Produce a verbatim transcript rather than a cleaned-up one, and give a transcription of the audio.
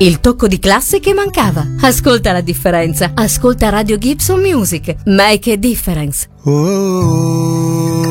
Il tocco di classe che mancava. Ascolta la differenza. Ascolta Radio Gibson Music. Make a difference. Oh.